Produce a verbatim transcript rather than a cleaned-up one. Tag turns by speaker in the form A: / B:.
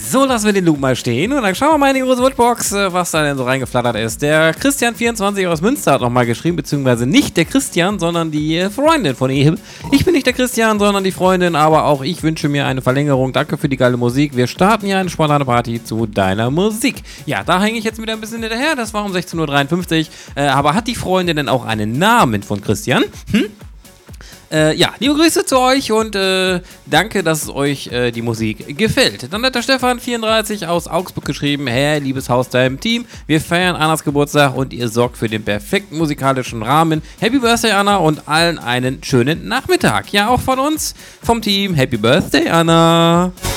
A: So, lassen wir den Loop mal stehen und dann schauen wir mal in die große Woodbox, was da denn so reingeflattert ist. Der Christian vierundzwanzig aus Münster hat nochmal geschrieben, beziehungsweise nicht der Christian, sondern die Freundin von ihm. Ich bin nicht der Christian, sondern die Freundin, aber auch ich wünsche mir eine Verlängerung. Danke für die geile Musik. Wir starten ja eine spontane Party zu deiner Musik. Ja, da hänge ich jetzt wieder ein bisschen hinterher. Das war um sechzehn Uhr dreiundfünfzig. Äh, aber hat die Freundin denn auch einen Namen von Christian? Hm? Äh, ja, liebe Grüße zu euch und äh, danke, dass es euch äh, die Musik gefällt. Dann hat der Stefan vierunddreißig aus Augsburg geschrieben: Hey, liebes Haustime-Team, wir feiern Annas Geburtstag und ihr sorgt für den perfekten musikalischen Rahmen. Happy Birthday, Anna, und allen einen schönen Nachmittag. Ja, auch von uns, vom Team. Happy Birthday, Anna.